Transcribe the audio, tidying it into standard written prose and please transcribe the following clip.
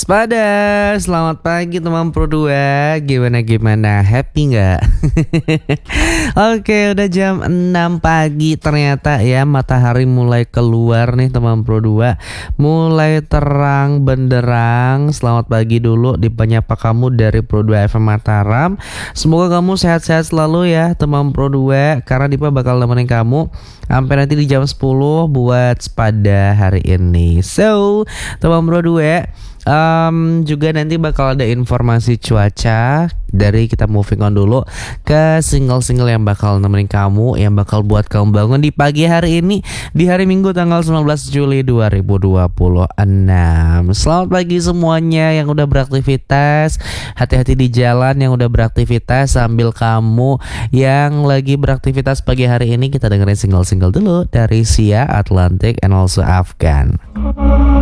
Waspada, selamat pagi teman Pro 2. Gimana, happy nggak? Oke, udah jam 6 pagi ternyata ya. Matahari mulai keluar nih teman Pro 2. Mulai terang benderang. Selamat pagi dulu di penyapa kamu dari Pro 2 FM Mataram. Semoga kamu sehat-sehat selalu ya teman Pro 2, karena Dipa bakal nemenin kamu sampai nanti di jam 10 buat Spada hari ini. So, teman Pro 2, juga nanti bakal ada informasi cuaca. Dari kita moving on dulu ke single-single yang bakal nemenin kamu, yang bakal buat kamu bangun di pagi hari ini, di hari Minggu tanggal 19 Juli 2026. Selamat pagi semuanya yang udah beraktivitas. Hati-hati di jalan yang udah beraktivitas. Sambil kamu yang lagi beraktivitas pagi hari ini, kita dengerin single-single dulu dari Sia, Atlantic, and also Afgan.